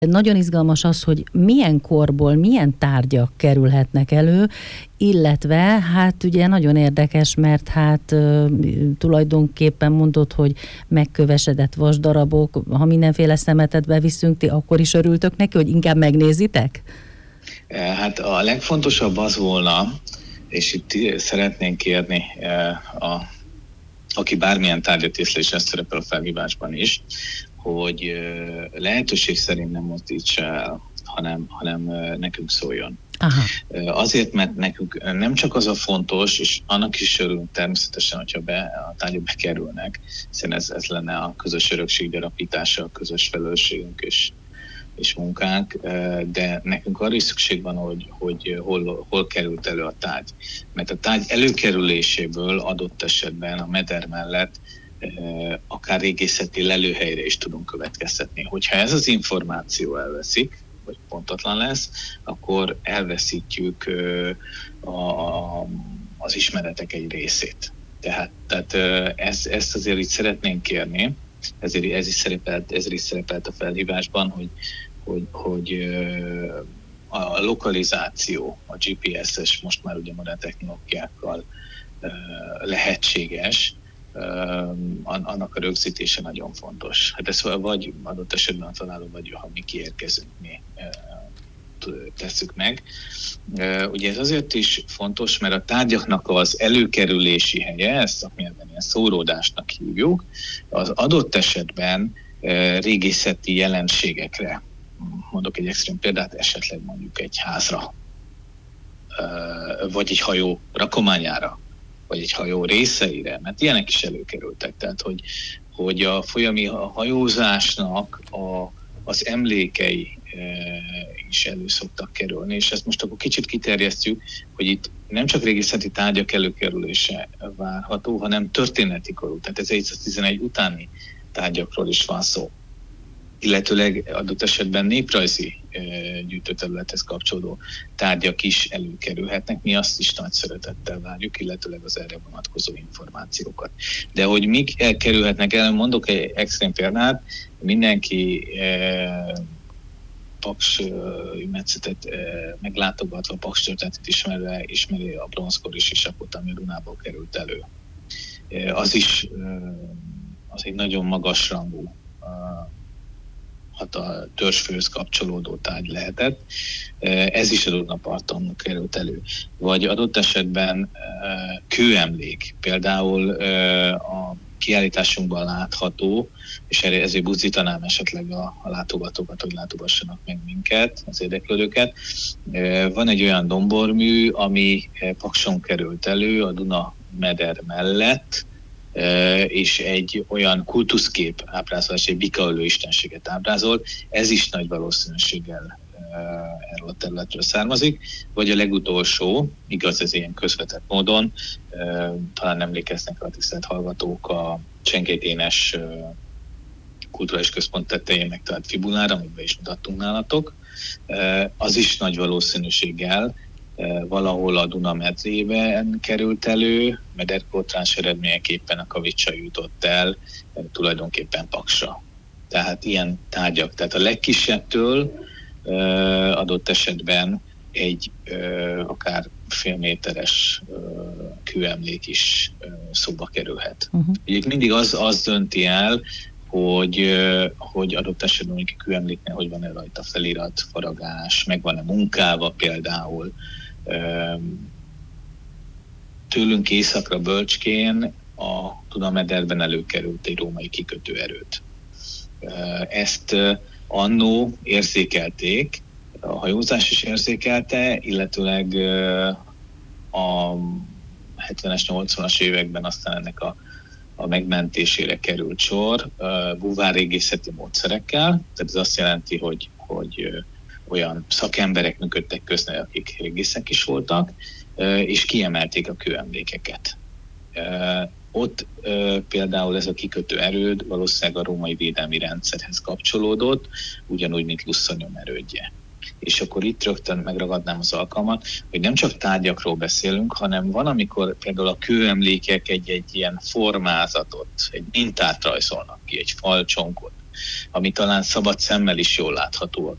Nagyon izgalmas az, hogy milyen korból, milyen tárgyak kerülhetnek elő, illetve hát ugye nagyon érdekes, mert hát tulajdonképpen mondod, hogy megkövesedett vasdarabok, ha mindenféle szemetet beviszünk, ti akkor is örültök neki, hogy inkább megnézitek? Hát a legfontosabb az volna, és itt szeretnénk kérni, aki bármilyen tárgyat észlel, és ez szerepel a felhívásban is, hogy lehetőség szerint nem mozdítsa el, hanem nekünk szóljon. Aha. Azért, mert nekünk nem csak az a fontos, és annak is örülünk természetesen, hogyha a tárgyak bekerülnek, hiszen ez lenne a közös örökség gyarapítása, a közös felelősségünk és munkánk, de nekünk arra is szükség van, hogy hol került elő a tárgy. Mert a tárgy előkerüléséből adott esetben a meder mellett akár régészeti lelőhelyre is tudunk következtetni. Hogyha ez az információ elveszik, vagy pontatlan lesz, akkor elveszítjük az ismeretek egy részét. Tehát ezt azért így szeretnénk kérni, ez is szerepelt a felhívásban, hogy a lokalizáció, a GPS-es most már ugye modern technológiákkal lehetséges, annak a rögzítése nagyon fontos. Hát ez vagy adott esetben a találó, vagy ha mi kiérkezünk, mi tesszük meg. Ugye ez azért is fontos, mert a tárgyaknak az előkerülési helye, ezt szaknyelven ilyen szóródásnak hívjuk, az adott esetben régészeti jelenségekre, mondok egy extrém példát, esetleg mondjuk egy házra, vagy egy hajó rakományára, vagy egy hajó részeire, mert ilyenek is előkerültek. Tehát, hogy a folyami hajózásnak az emlékei is elő szoktak kerülni, és ezt most akkor kicsit kiterjesztjük, hogy itt nem csak régészeti tárgyak előkerülése várható, hanem történeti korú, tehát 1711 utáni tárgyakról is van szó. Illetőleg adott esetben néprajzi gyűjtőterülethez kapcsolódó tárgyak is előkerülhetnek. Mi azt is nagy szeretettel várjuk, illetőleg az erre vonatkozó információkat. De hogy mik elkerülhetnek el, mondok egy extrém példát, mindenki Paks metszetet meglátogatva, Paks történetet ismeri a bronzkori sisakot, ami Dunából került elő. Az egy nagyon magasrangú, a törzsfőhöz kapcsolódó tárgy lehetett. Ez is a Dunaparton került elő. Vagy adott esetben kőemlék, például a kiállításunkban látható, és ezért buzdítanám esetleg a látogatókat, hogy látogassanak meg minket, az érdeklődőket. Van egy olyan dombormű, ami Pakson került elő, a Duna meder mellett, és egy olyan kultuszkép ábrázolás, egy bikaölő istenséget ábrázol, ez is nagy valószínűséggel erről a területről származik, vagy a legutolsó, igaz ez ilyen közvetett módon, talán emlékeznek a tisztelt hallgatók a Csenkéténes Kulturális Központ tetején megtalált fibulára, amit be is mutattunk nálatok, az is nagy valószínűséggel valahol a Duna medrében került elő, mederportráns eredményeképpen a kavicsa jutott el tulajdonképpen Paksra. Tehát ilyen tárgyak, tehát a legkisebbtől adott esetben egy akár félméteres kőemlék is szóba kerülhet. Ugye mindig az dönti el, hogy adott esetben mondjuk a kőemléknél, hogy van-e rajta felirat, faragás, meg van-e munkálva például. Tőlünk északra Bölcskén a Duna-mederben előkerült egy római kikötőerőd. Ezt annó érzékelték, a hajózás is érzékelte, illetőleg a 70-es, 80-as években aztán ennek a megmentésére került sor búvárrégészeti módszerekkel. Tehát ez azt jelenti, hogy olyan szakemberek működtek közben, akik régészek is voltak, és kiemelték a kőemlékeket. Ott például ez a kikötő erőd valószínűleg a római védelmi rendszerhez kapcsolódott, ugyanúgy, mint Lusszonyom erődje. És akkor itt rögtön megragadnám az alkalmat, hogy nem csak tárgyakról beszélünk, hanem van, amikor például a kőemlékek egy ilyen formázatot, egy mintát rajzolnak ki, egy falcsonkot. ami talán szabad szemmel is jól látható